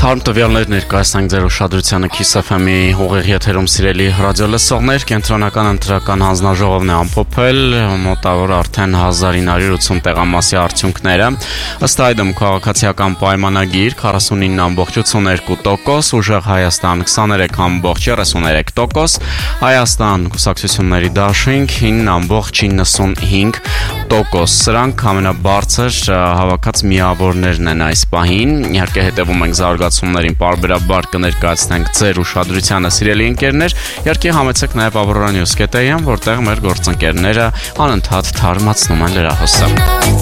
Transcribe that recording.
Թարմ տվյալներ ներկայացնենք ձեր ուշադրությանը Kiss FM-ի ուղիղ եթերում սիրելի ռադիոլսողներ, կենտրոնական ընտրական հանձնաժողովն է ամփոփել մոտավոր արդեն 1980 տեղամասի արդյունքները։ Ըստ այդմ քաղաքացիական պայմանագիր 49.82%, ուժեղ Հայաստան 23.33%, Հայաստան կուսակցությունների դաշինք 9.95%։ Սրանք ամենաբարձր հավաքած միավորներն են այս պահին։ Իհարկե հետևում ենք զարգացումներին, պարբերաբար կներկայացնենք ձեր ուշադրությանը սիրելի ընկերներ, իհարկե համեցեք նաև Aurora News.am, որտեղ մեր գործընկերները անընդհատ թարմացնում են լրահոսը։